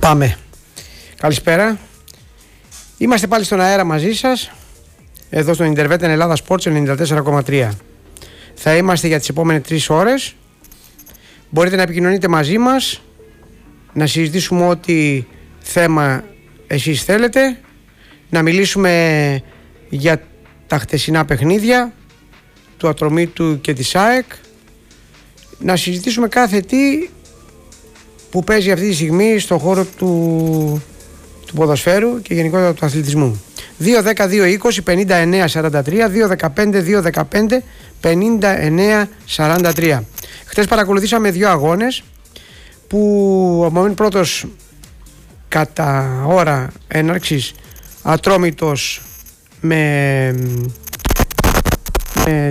Πάμε. Καλησπέρα. Είμαστε πάλι στον αέρα μαζί σας, εδώ στο Ιντερβέτεν Ελλάδα Sports 94,3. Θα είμαστε για τις επόμενες 3 ώρες. Μπορείτε να επικοινωνείτε μαζί μας, να συζητήσουμε ό,τι θέμα εσείς θέλετε, να μιλήσουμε για τα χτεσινά παιχνίδια του Ατρομήτου και της ΑΕΚ, να συζητήσουμε κάθε τι που παίζει αυτή τη στιγμή στον χώρο του ποδοσφαίρου και γενικότερα του αθλητισμού. 2-10-2-20-59-43, 2-15-2-15-59-43. Χτες παρακολουθήσαμε 2 αγώνες που ο moment πρώτος κατά ώρα έναρξης Ατρόμητος με